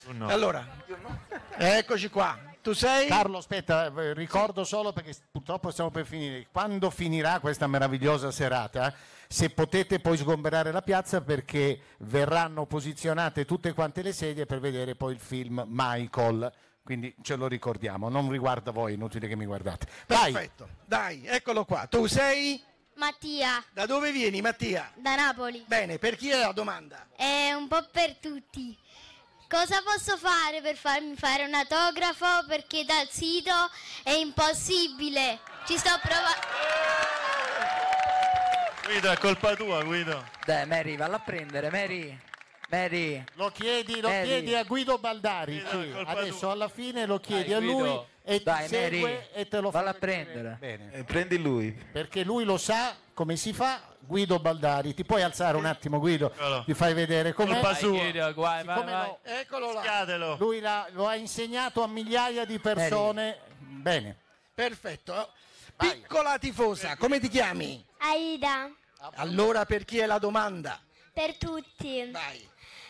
No. Allora, eccoci qua. Tu sei? Carlo, aspetta, ricordo solo perché purtroppo stiamo per finire. Quando finirà questa meravigliosa serata, se potete poi sgomberare la piazza perché verranno posizionate tutte quante le sedie per vedere poi il film Michael. Quindi ce lo ricordiamo, non riguarda voi, inutile che mi guardate. Vai. Perfetto, dai, eccolo qua. Tu sei? Mattia, Da dove vieni, Mattia? da Napoli. Bene, per chi è la domanda? È un po' per tutti. Cosa posso fare per farmi fare un autografo? Perché dal sito è impossibile. Ci sto provando. Guido, è colpa tua, Guido. Dai, Mary, valla a prendere, Mary. Lo chiedi a Guido Baldari. Guido, sì. colpa Adesso tua. alla fine lo chiedi Dai, a lui Guido. e Dai, ti segue Mary, e te lo fa valla a vedere. prendere. Bene. Prendi lui. Perché lui lo sa come si fa. Guido Baldari, ti puoi alzare un attimo, Guido? Eccolo. Ti fai vedere com'è? Colpa sua. Siccome Eccolo là. Schiatelo. lui lo ha insegnato a migliaia di persone. Bene. Perfetto. Piccola tifosa, come ti chiami? Aida, Allora per chi è la domanda? per tutti. Vai.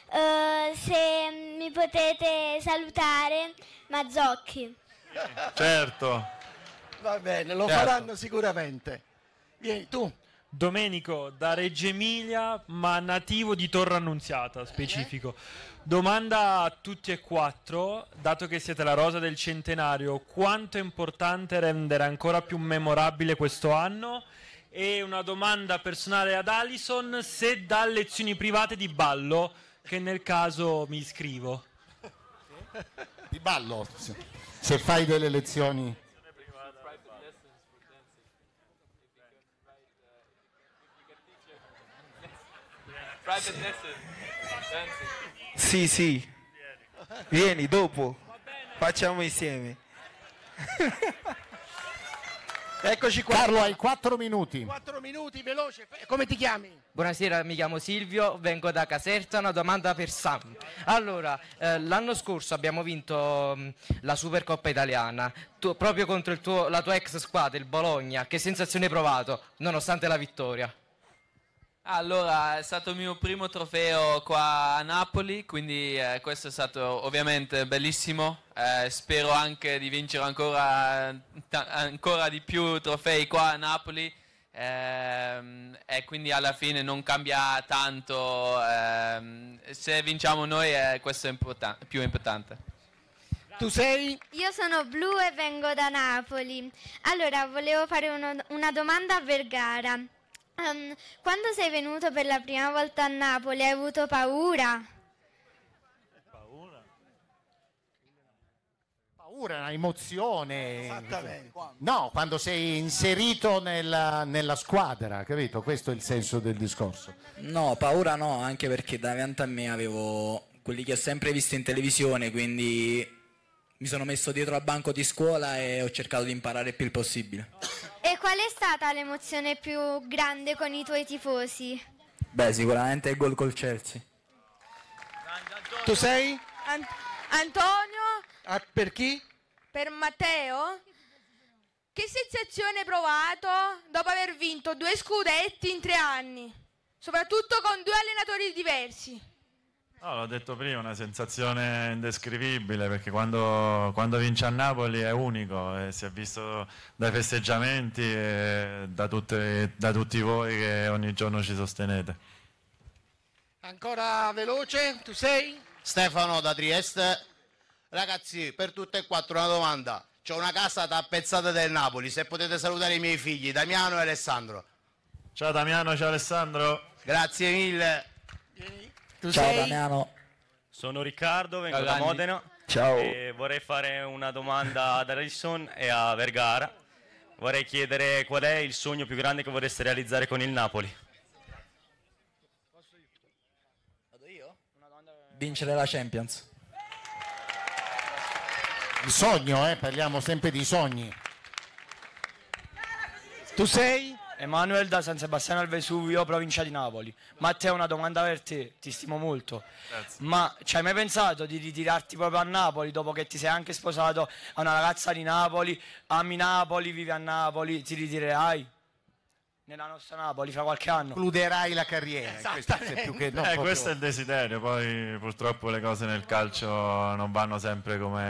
Se mi potete salutare, Mazzocchi. Certo. Va bene, lo Certo. faranno sicuramente. Vieni, tu. Domenico da Reggio Emilia, ma nativo di Torre Annunziata, specifico. Domanda a tutti e quattro, dato che siete la rosa del centenario, quanto è importante rendere ancora più memorabile questo anno? E una domanda personale ad Alison, se dà lezioni private di ballo, che nel caso mi iscrivo. Di ballo. Se fai delle lezioni. Sì. Vieni, dopo. Facciamo insieme. Eccoci qua. Carlo, hai 4 minuti. 4 minuti, veloce. Come ti chiami? Buonasera, mi chiamo Silvio, vengo da Caserta, una domanda per Sam. Allora, l'anno scorso abbiamo vinto la Supercoppa italiana, proprio contro la tua ex squadra, il Bologna. Che sensazione hai provato, nonostante la vittoria? Allora, è stato il mio primo trofeo qua a Napoli, quindi questo è stato ovviamente bellissimo. Spero anche di vincere ancora di più trofei qua a Napoli. E quindi alla fine non cambia tanto. Se vinciamo noi, questo è più importante. Tu sei? Io sono Blu e vengo da Napoli. Allora, volevo fare una domanda a Vergara. Quando sei venuto per la prima volta a Napoli, hai avuto paura? Paura, una emozione. Esattamente. No, quando sei inserito nella squadra, capito? Questo è il senso del discorso. No, paura no, anche perché davanti a me avevo quelli che ho sempre visto in televisione, quindi mi sono messo dietro al banco di scuola e ho cercato di imparare il più possibile. E qual è stata l'emozione più grande con i tuoi tifosi? Beh, sicuramente il gol col Chelsea. Tu sei? Antonio, Per chi? per Matteo, che sensazione hai provato dopo aver vinto 2 scudetti in 3 anni? Soprattutto con 2 allenatori diversi. No, l'ho detto prima, una sensazione indescrivibile perché quando vince a Napoli è unico e si è visto dai festeggiamenti e da tutti voi che ogni giorno ci sostenete. Ancora veloce, tu sei? Stefano da Trieste. Ragazzi, per tutte e quattro una domanda. C'ho una casa tappezzata del Napoli, se potete salutare i miei figli, Damiano e Alessandro. Ciao Damiano, ciao Alessandro. Grazie mille. Tu Ciao sei? Damiano. Sono Riccardo, vengo Ciao, da Danny. Modena. Ciao. E vorrei fare una domanda ad Alison e a Vergara. Vorrei chiedere qual è il sogno più grande che vorreste realizzare con il Napoli. Vincere la Champions. Il sogno, parliamo sempre di sogni. Tu sei? Emanuele da San Sebastiano al Vesuvio, provincia di Napoli. Matteo, una domanda per te, ti stimo molto. Grazie. Ma ci hai mai pensato di ritirarti proprio a Napoli dopo che ti sei anche sposato a una ragazza di Napoli, ami Napoli, vivi a Napoli, ti ritirerai? nella nostra Napoli fra qualche anno. Concluderai la carriera. Questo è più che non Questo è il desiderio, poi purtroppo le cose nel calcio non vanno sempre come